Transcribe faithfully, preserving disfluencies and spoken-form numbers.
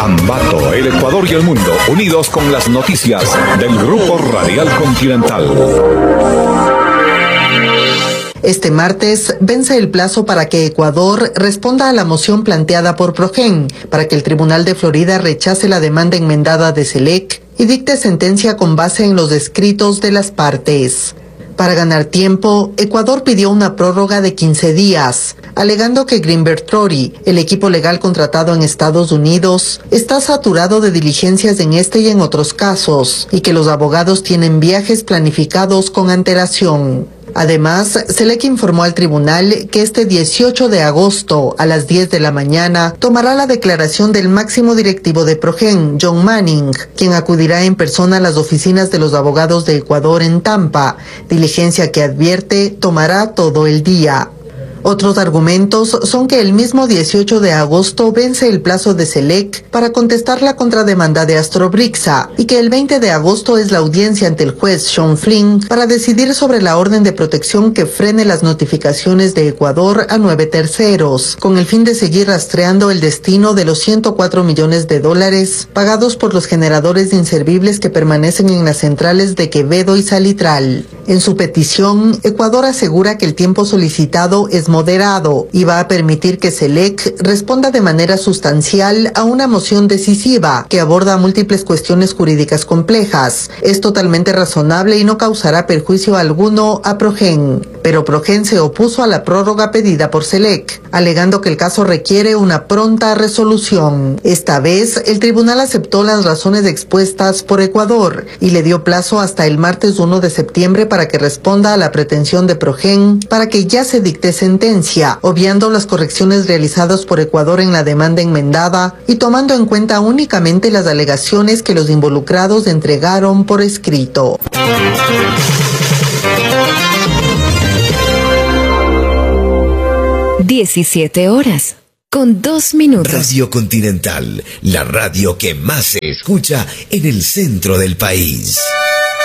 Ambato, el Ecuador y el mundo, unidos con las noticias del Grupo Radial Continental. Este martes vence el plazo para que Ecuador responda a la moción planteada por Progen para que el Tribunal de Florida rechace la demanda enmendada de SELEC y dicte sentencia con base en los escritos de las partes. Para ganar tiempo, Ecuador pidió una prórroga de quince días, alegando que Greenberg Traurig, el equipo legal contratado en Estados Unidos, está saturado de diligencias en este y en otros casos, y que los abogados tienen viajes planificados con antelación. Además, SELEC informó al tribunal que este dieciocho de agosto a las diez de la mañana tomará la declaración del máximo directivo de Progen, John Manning, quien acudirá en persona a las oficinas de los abogados de Ecuador en Tampa, diligencia que advierte tomará todo el día. Otros argumentos son que el mismo dieciocho de agosto vence el plazo de SELEC para contestar la contrademanda de Astrobrixa y que el veinte de agosto es la audiencia ante el juez Sean Flynn para decidir sobre la orden de protección que frene las notificaciones de Ecuador a nueve terceros, con el fin de seguir rastreando el destino de los ciento cuatro millones de dólares pagados por los generadores de inservibles que permanecen en las centrales de Quevedo y Salitral. En su petición, Ecuador asegura que el tiempo solicitado es moderado y va a permitir que SELEC responda de manera sustancial a una moción decisiva que aborda múltiples cuestiones jurídicas complejas. Es totalmente razonable y no causará perjuicio alguno a Progen. Pero Progen se opuso a la prórroga pedida por SELEC, alegando que el caso requiere una pronta resolución. Esta vez, el tribunal aceptó las razones expuestas por Ecuador y le dio plazo hasta el martes uno de septiembre para que responda a la pretensión de Progen para que ya se dicte sentencia, obviando las correcciones realizadas por Ecuador en la demanda enmendada y tomando en cuenta únicamente las alegaciones que los involucrados entregaron por escrito. diecisiete horas, con dos minutos. Radio Continental, la radio que más se escucha en el centro del país.